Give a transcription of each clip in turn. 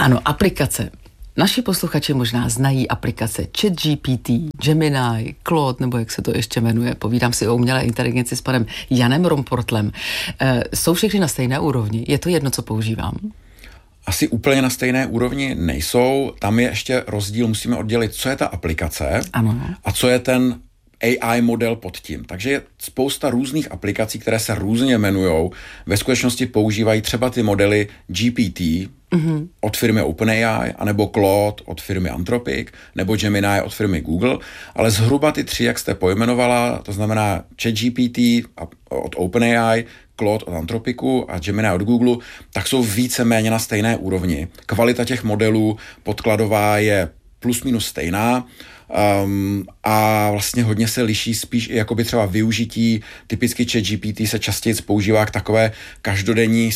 Ano, aplikace. Naši posluchači možná znají aplikace ChatGPT, Gemini, Claude, nebo jak se to ještě jmenuje. Povídám si o umělé inteligenci s panem Janem Romportlem. Jsou všechny na stejné úrovni? Je to jedno, co používám? Asi úplně na stejné úrovni nejsou. Tam je ještě rozdíl, musíme oddělit, co je ta aplikace a co je ten AI model pod tím. Takže je spousta různých aplikací, které se různě jmenujou. Ve skutečnosti používají třeba ty modely GPT od firmy OpenAI, anebo Claude od firmy Anthropic, nebo Gemini od firmy Google, ale zhruba ty tři, jak jste pojmenovala, to znamená ChatGPT od OpenAI, Claude od Anthropicu a Gemini od Google, tak jsou víceméně na stejné úrovni. Kvalita těch modelů podkladová je plus minus stejná, a vlastně hodně se liší spíš i jakoby třeba využití. Typicky ChatGPT se častěji používá k takové každodenní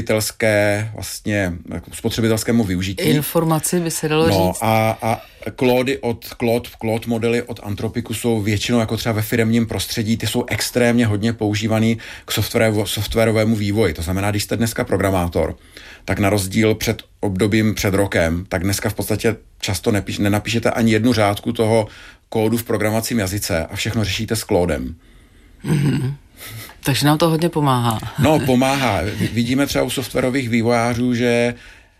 spotřebitelskému využití. Informaci by se dalo říct. A Claude modely od Anthropicu jsou většinou jako třeba ve firemním prostředí, ty jsou extrémně hodně používaný k softwarovému vývoji. To znamená, když jste dneska programátor, tak na rozdíl před rokem, tak dneska v podstatě často nenapíšete ani jednu řádku toho kódu v programovacím jazyce a všechno řešíte s Claudem. Takže nám to hodně pomáhá. No, pomáhá. Vidíme třeba u softwarových vývojářů, že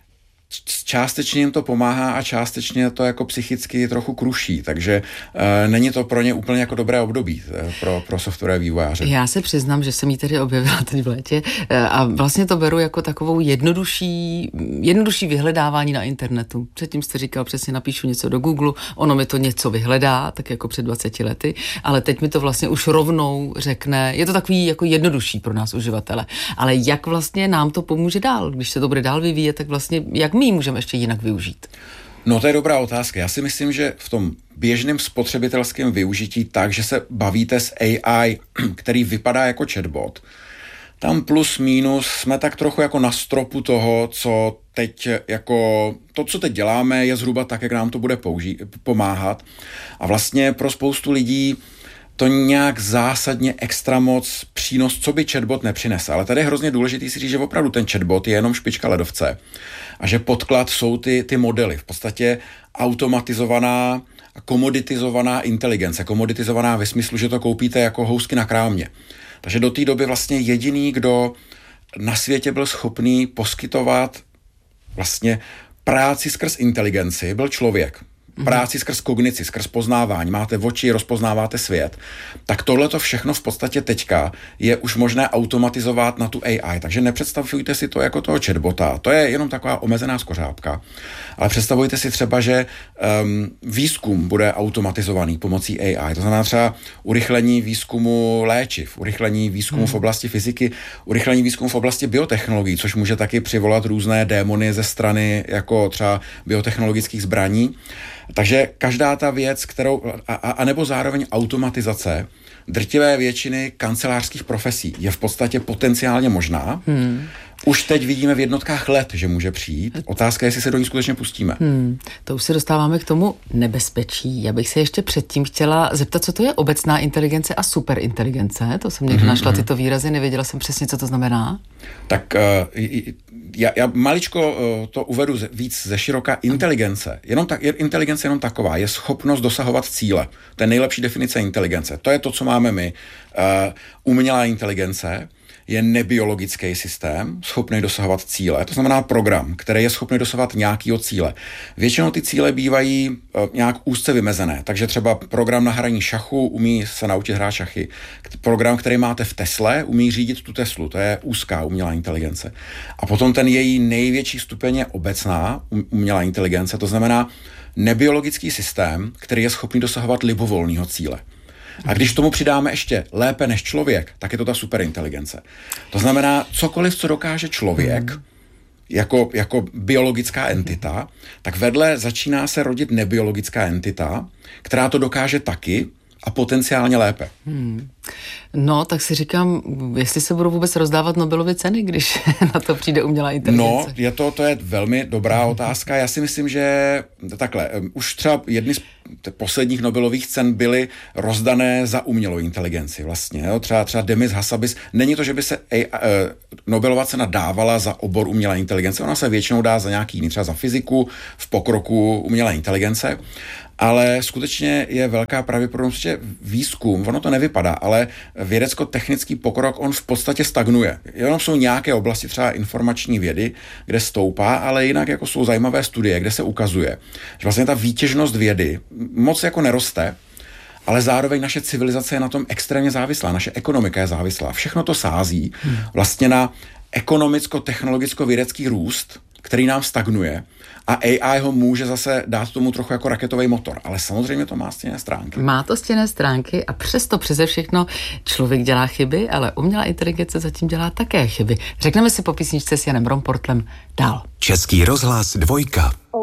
částečně jim to pomáhá a částečně to jako psychicky trochu kruší, takže není to pro ně úplně jako dobré období pro softwarové vývojáře. Já se přiznám, že jsem ji tedy objevila teď v létě a vlastně to beru jako takovou jednodušší vyhledávání na internetu. Předtím jste říkal, přesně napíšu něco do Google, ono mi to něco vyhledá, tak jako před 20 lety, ale teď mi to vlastně už rovnou řekne, je to takový jako jednodušší pro nás uživatele, ale jak vlastně nám to pomůže dál, když se to bude dál vyvíjet, tak vlastně jak my ji můžeme ještě jinak využít? No to je dobrá otázka. Já si myslím, že v tom běžném spotřebitelském využití tak, že se bavíte s AI, který vypadá jako chatbot, tam plus minus jsme tak trochu jako na stropu toho, co teď jako to, co teď děláme, je zhruba tak, jak nám to bude pomáhat. A vlastně pro spoustu lidí to nějak zásadně extra moc přínos, co by chatbot nepřinese. Ale tady je hrozně důležitý si říct, že opravdu ten chatbot je jenom špička ledovce a že podklad jsou ty modely. V podstatě automatizovaná, komoditizovaná inteligence. Komoditizovaná ve smyslu, že to koupíte jako housky na krámě. Takže do té doby vlastně jediný, kdo na světě byl schopný poskytovat vlastně práci skrz inteligenci, byl člověk. Práci skrz kognici, skrz poznávání, máte oči, rozpoznáváte svět, tak tohleto všechno v podstatě teďka je už možné automatizovat na tu AI, takže nepředstavujte si to jako toho chatbota, to je jenom taková omezená skořápka, ale představujte si třeba, že výzkum bude automatizovaný pomocí AI, to znamená třeba urychlení výzkumu léčiv, urychlení výzkumu v oblasti fyziky, urychlení výzkumu v oblasti biotechnologií, což může taky přivolat různé démony ze strany jako třeba biotechnologických zbraní. Takže každá ta věc, a nebo zároveň automatizace drtivé většiny kancelářských profesí je v podstatě potenciálně možná. Už teď vidíme v jednotkách let, že může přijít. Otázka je, jestli se do ní skutečně pustíme. To už se dostáváme k tomu nebezpečí. Já bych se ještě předtím chtěla zeptat, co to je obecná inteligence a superinteligence. To jsem někde našla tyto výrazy, nevěděla jsem přesně, co to znamená. Tak já maličko to uvedu víc ze široka. Inteligence jenom taková, je schopnost dosahovat cíle. To je nejlepší definice inteligence. To je to, co máme my. Umělá inteligence je nebiologický systém, schopný dosahovat cíle. To znamená program, který je schopný dosahovat nějakého cíle. Většinou ty cíle bývají nějak úzce vymezené, takže třeba program na hraní šachu umí se naučit hrát šachy. Program, který máte v Tesle, umí řídit tu Teslu, to je úzká umělá inteligence. A potom ten její největší stupeň je obecná umělá inteligence, to znamená nebiologický systém, který je schopný dosahovat libovolného cíle. A když tomu přidáme ještě lépe než člověk, tak je to ta superinteligence. To znamená, cokoliv, co dokáže člověk jako biologická entita, tak vedle začíná se rodit nebiologická entita, která to dokáže taky, a potenciálně lépe. No, tak si říkám, jestli se budou vůbec rozdávat Nobelovy ceny, když na to přijde umělá inteligence. No, to je velmi dobrá otázka. Já si myslím, že takhle, už třeba jedny z posledních Nobelových cen byly rozdané za umělou inteligenci vlastně. Jo? Třeba Demis Hassabis. Není to, že by se Nobelova cena dávala za obor umělé inteligence. Ona se většinou dá za nějaký jiný, třeba za fyziku v pokroku umělé inteligence. Ale skutečně je velká pravděpodobnost, že výzkum, ono to nevypadá, ale vědecko-technický pokrok, on v podstatě stagnuje. Jenom jsou nějaké oblasti, třeba informační vědy, kde stoupá, ale jinak jako jsou zajímavé studie, kde se ukazuje, že vlastně ta výtěžnost vědy moc jako neroste, ale zároveň naše civilizace je na tom extrémně závislá, naše ekonomika je závislá. Všechno to sází vlastně na ekonomicko-technologicko-vědecký růst, který nám stagnuje, a AI ho může zase dát tomu trochu jako raketový motor, ale samozřejmě to má stěnné stránky. Má to stěnné stránky a přesto přeze všechno člověk dělá chyby, ale umělá inteligence zatím dělá také chyby. Řekneme si po písničce s Janem Romportlem dál. Český rozhlas 2.